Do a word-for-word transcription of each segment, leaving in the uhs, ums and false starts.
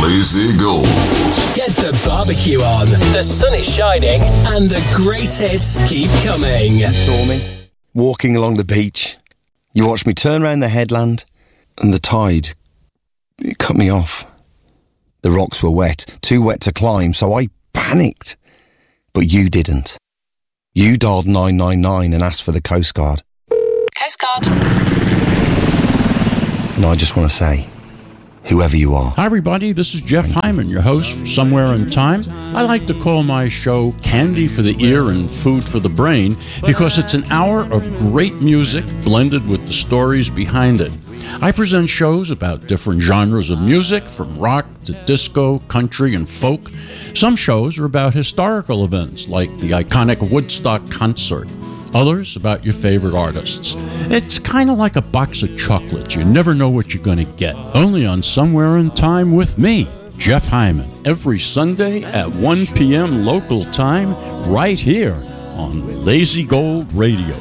Lazy Gold. Get the barbecue on, the sun is shining, and the great hits keep coming. You saw me walking along the beach. You watched me turn round the headland, and the tide, it cut me off. The rocks were wet, too wet to climb, so I panicked. But you didn't. You dialed nine nine nine and asked for the Coast Guard. Coast Guard. And I just want to say, whoever you are. Hi everybody, this is Jeff Hyman, your host for Somewhere in Time. I like to call my show Candy for the Ear and Food for the Brain because it's an hour of great music blended with the stories behind it. I present shows about different genres of music, from rock to disco, country, and folk. Some shows are about historical events like the iconic Woodstock concert. Others about your favorite artists. It's kind of like a box of chocolates. You never know what you're going to get. Only on Somewhere in Time with me, Jeff Hyman, every Sunday at one p.m. local time, right here on Lazy Gold Radio.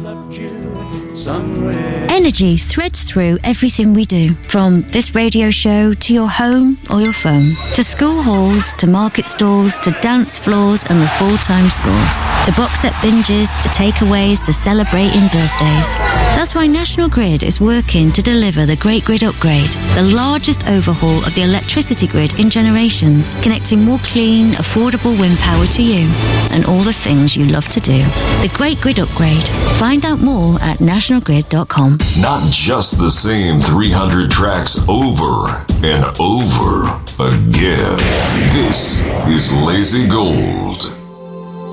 Energy threads through everything we do, from this radio show to your home or your phone, to school halls, to market stalls, to dance floors and the full-time scores, to box set binges, to takeaways, to celebrating birthdays. That's why National Grid is working to deliver the Great Grid Upgrade, the largest overhaul of the electricity grid in generations, connecting more clean, affordable wind power to you and all the things you love to do. The Great Grid Upgrade. Find out more at national grid dot com. Not just the same three hundred tracks over and over again. This is Lazy Gold.